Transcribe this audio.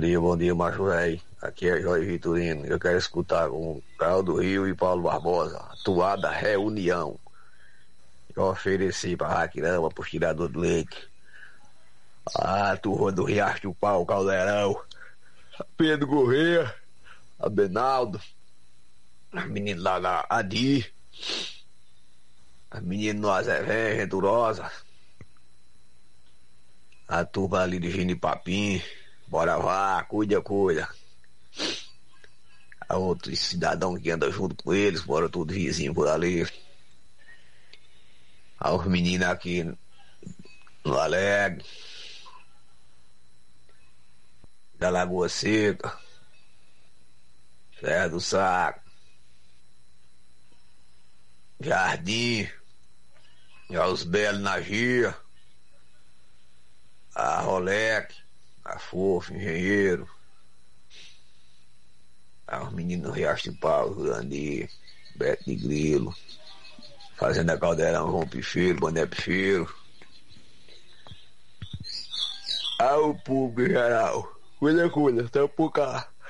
bom dia, macho velho. Aqui é Jorge Vitorino. Eu quero escutar com Carl do Rio e Paulo Barbosa. Toada Reunião. Eu ofereci pra Raquirama, pro tirador do leite. A turma do Riacho do Pau, Caldeirão. Pedro Corrêa. A Benaldo. A menina lá da Adi. A menina do Azevé, Venturosa. A turma ali de Genipapim. Bora vá, cuida. A outro cidadão que anda junto com eles, bora tudo vizinho por ali. A os meninos aqui no Alegre. Da Lagoa Seca. Serra do Saco. Jardim. E aos Belos na Gia. A Rolex. A Fofo, Engenheiro. Os meninos do Riacho de Pau, Jurandir, Beto de Grilo, Fazenda Caldeirão, João Pifeiro, Boné Pifeiro. O público geral. Cuida, até por cá.